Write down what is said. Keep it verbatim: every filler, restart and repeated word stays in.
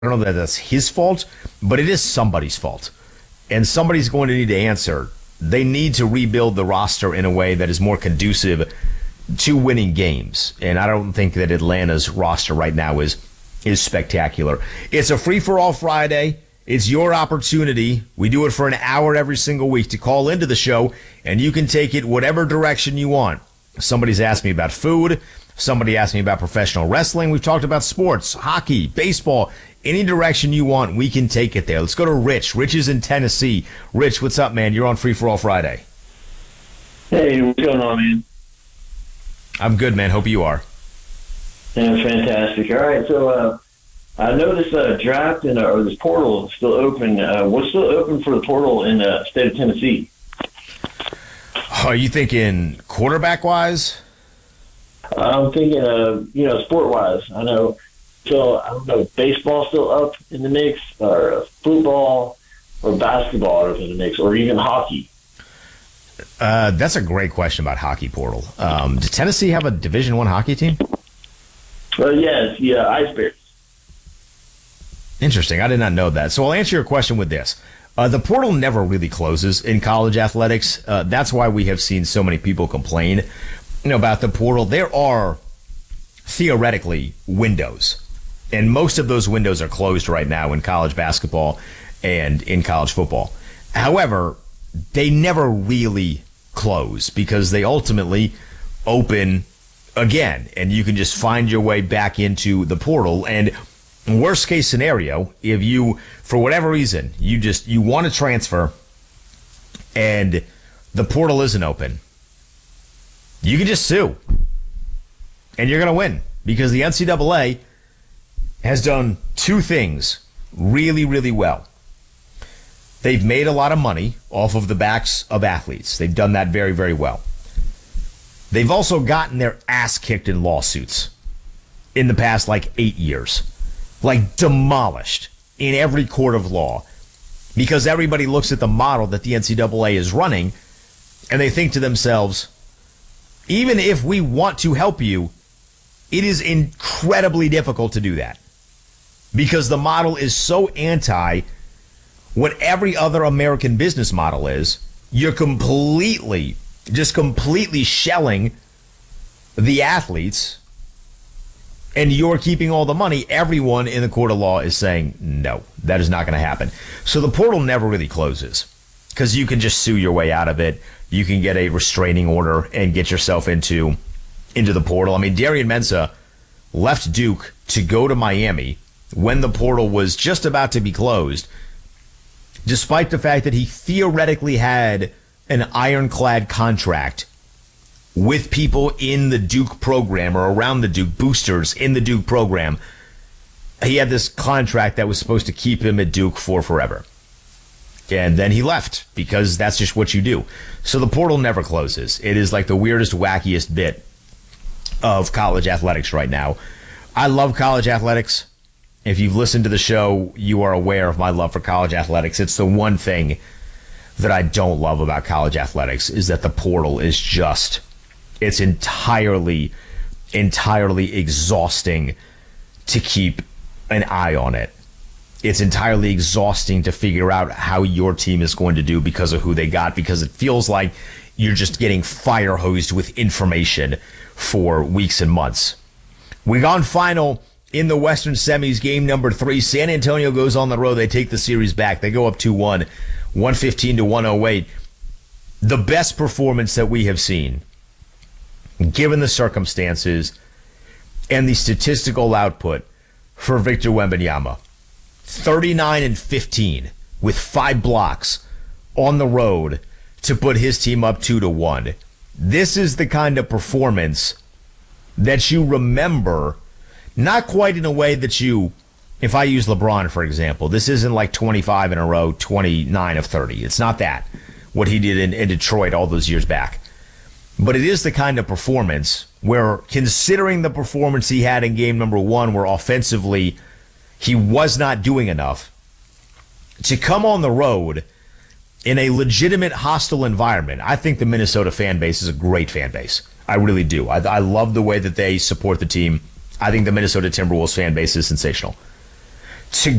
don't know that that's his fault, but it is somebody's fault. And somebody's going to need to answer. They need to rebuild the roster in a way that is more conducive to winning games. And I don't think that Atlanta's roster right now is is spectacular. It's a free-for-all Friday. It's your opportunity. We do it for an hour every single week to call into the show, and you can take it whatever direction you want. Somebody's asked me about food. Somebody asked me about professional wrestling. We've talked about sports, hockey, baseball. Any direction you want, we can take it there. Let's go to Rich. Rich is in Tennessee. Rich, what's up, man? You're on Free for All Friday. Hey, what's going on, man? I'm good, man. Hope you are. Yeah, fantastic. All right, so uh, I know this uh, draft and, uh, or this portal is still open. Uh, what's still open for the portal in the state of Tennessee? Are you thinking quarterback-wise? I'm thinking, uh, you know, sport-wise. I know, so I don't know, baseball still up in the mix, or uh, football, or basketball is in the mix, or even hockey. Uh, that's a great question about hockey portal. Um, does Tennessee have a Division One hockey team? Well, yes, yeah, Ice Bears. Interesting. I did not know that. So I'll answer your question with this. Uh, the portal never really closes in college athletics. Uh, that's why we have seen so many people complain, you know, about the portal. There are theoretically windows, and most of those windows are closed right now in college basketball and in college football. However, they never really close because they ultimately open again, and you can just find your way back into the portal. And worst case scenario, if you, for whatever reason, you just you want to transfer and the portal isn't open, you can just sue, and you're going to win because the N C double A has done two things really, really well. They've made a lot of money off of the backs of athletes. They've done that very, very well. They've also gotten their ass kicked in lawsuits in the past, like, eight years. Like, demolished in every court of law because everybody looks at the model that the N C double A is running and they think to themselves, even if we want to help you, it is incredibly difficult to do that because the model is so anti what every other American business model is. You're completely, just completely shelling the athletes, and you're keeping all the money. Everyone in the court of law is saying, no, that is not going to happen. So the portal never really closes because you can just sue your way out of it. You can get a restraining order and get yourself into, into the portal. I mean, Darian Mensah left Duke to go to Miami when the portal was just about to be closed, despite the fact that he theoretically had an ironclad contract with people in the Duke program or around the Duke, boosters in the Duke program. He had this contract that was supposed to keep him at Duke for forever. And then he left because that's just what you do. So the portal never closes. It is like the weirdest, wackiest bit of college athletics right now. I love college athletics. If you've listened to the show, you are aware of my love for college athletics. It's the one thing that I don't love about college athletics is that the portal is just, it's entirely, entirely exhausting to keep an eye on it. It's entirely exhausting to figure out how your team is going to do because of who they got, because it feels like you're just getting fire hosed with information for weeks and months. We gone final in the Western Semis, game number three. San Antonio goes on the road. They take the series back. They go up two one, one fifteen to one oh eight. The best performance that we have seen, given the circumstances and the statistical output for Victor Wembanyama. thirty-nine and fifteen with five blocks on the road to put his team up two to one. This is the kind of performance that you remember. Not quite in a way that you, if I use LeBron, for example, this isn't like twenty-five in a row, twenty-nine of thirty. It's not that, what he did in, in Detroit all those years back. But it is the kind of performance where, considering the performance he had in game number one, where offensively he was not doing enough, to come on the road in a legitimate hostile environment. I think the Minnesota fan base is a great fan base. I really do. I, I love the way that they support the team. I think the Minnesota Timberwolves fan base is sensational. to